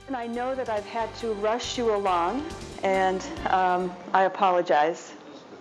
And I know that I've had to rush you along, and I apologize.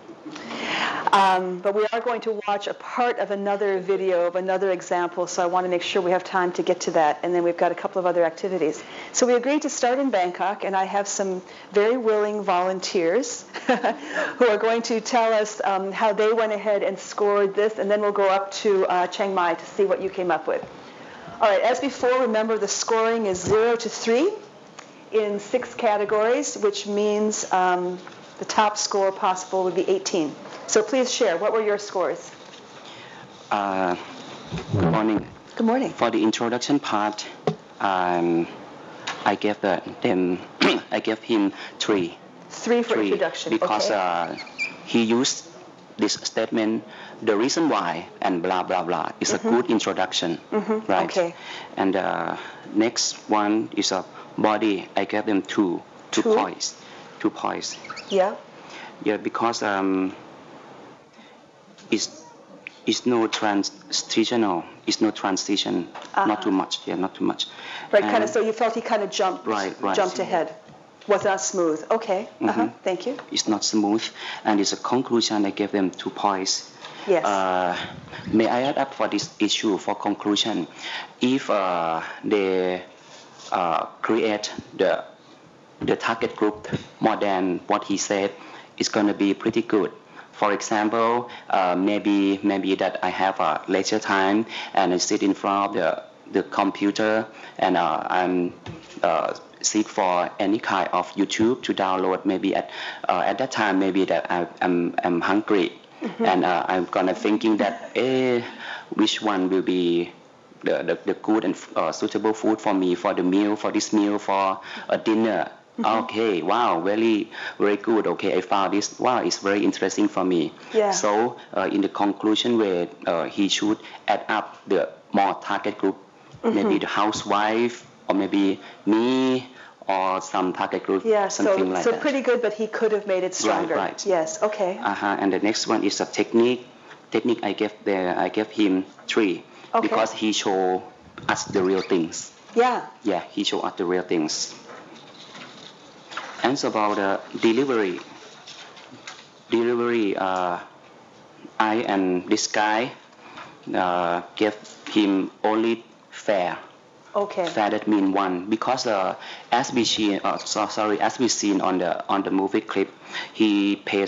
But we are going to watch a part of another video of another example, so I want to make sure we have time to get to that, and then we've got a couple of other activities. So we agreed to start in Bangkok, and I have some very willing volunteers who are going to tell us how they went ahead and scored this, and then we'll go up to Chiang Mai to see what you came up with. All right, as before, remember the scoring is 0 to 3 in 6 categories, which means the top score possible would be 18. So please share. What were your scores? Good morning. Good morning. For the introduction part, I gave I gave him 3. 3 for introduction. Because he used this statement, the reason why, and blah, blah, blah, is a good introduction, right? Okay. And next one is a body. I gave them 2 points. 2 points. Yeah. Yeah, because it's no transitional. It's no transition. Not too much. Yeah, not too much. Right. Kind of. So you felt he kind of jumped. Right. Jumped ahead. Was not smooth. Okay. Thank you. It's not smooth, and it's a conclusion. I gave them 2 points. Yes. May I add up for this issue for conclusion? If they create the target group more than what he said, it's going to be pretty good. For example, maybe that I have a leisure time and I sit in front of the computer and I'm seek for any kind of YouTube to download. Maybe at that time, maybe that I'm hungry, and I'm gonna thinking that which one will be the good and suitable food for me for the meal, for this meal, for a dinner. Okay, wow, very good. Okay, I found this. Wow, it's very interesting for me. Yeah. So in the conclusion where he should add up the more target group, maybe the housewife or maybe me or some target group, something like that. So pretty good, but he could have made it stronger. Right. Yes. Okay. And the next one is a technique. I gave him 3 because he showed us the real things. Yeah. Yeah, he showed us the real things. And so about the delivery, I and this guy gave him only fair. Okay. Fair, that means 1, because as we seen on the movie clip, he pays